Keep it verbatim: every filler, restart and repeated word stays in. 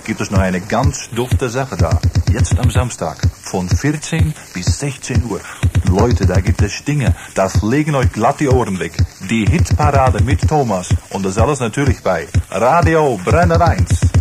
gibt es noch eine ganz dufte Sache da. Jetzt am Samstag von vierzehn bis sechzehn Uhr. Leute, da gibt es Dinge, das legen euch glatt die Ohren weg. Die Hitparade mit Thomas und das alles natürlich bei Radio Brenner eins.